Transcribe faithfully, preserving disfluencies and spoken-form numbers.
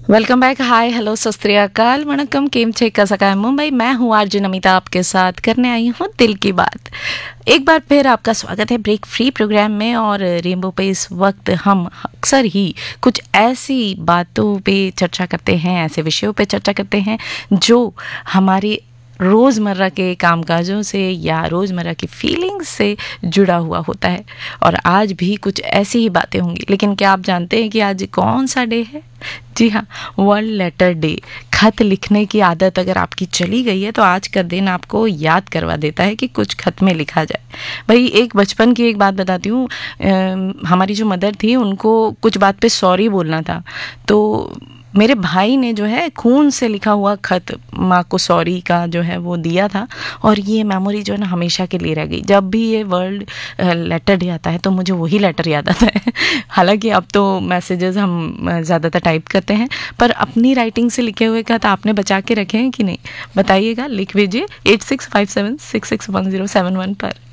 Welcome back. Hi hello सत श्री अकाल वणक्कम केम छे कसका मुंबई। मैं हूँ आरजे नमिता, आपके साथ करने आई हूँ दिल की बात। एक बार फिर आपका स्वागत है ब्रेक फ्री प्रोग्राम में। और रेनबो पे इस वक्त हम अक्सर ही कुछ ऐसी बातों पे चर्चा करते हैं, ऐसे विषयों पे चर्चा करते हैं जो हमारी रोज़मर्रा के कामकाजों से या रोज़मर्रा की फीलिंग्स से जुड़ा हुआ होता है। और आज भी कुछ ऐसी ही बातें होंगी। लेकिन क्या आप जानते हैं कि आज कौन सा डे है? जी हाँ, वर्ल्ड लेटर डे। खत लिखने की आदत अगर आपकी चली गई है तो आज का दिन आपको याद करवा देता है कि कुछ खत में लिखा जाए। भाई, एक बचपन की एक बात बताती हूँ। हमारी जो मदर थी उनको कुछ बात पे सॉरी बोलना था, तो मेरे भाई ने जो है खून से लिखा हुआ खत माँ को सॉरी का जो है वो दिया था। और ये मेमोरी जो है ना हमेशा के लिए रह गई। जब भी ये वर्ल्ड लेटर डे आता है तो मुझे वही लेटर याद आता है। हालांकि अब तो मैसेजेस हम ज़्यादातर टाइप करते हैं, पर अपनी राइटिंग से लिखे हुए खत आपने बचा के रखे हैं कि नहीं? बताइएगा, लिख भेजिए eight six five seven six six one zero seven one पर।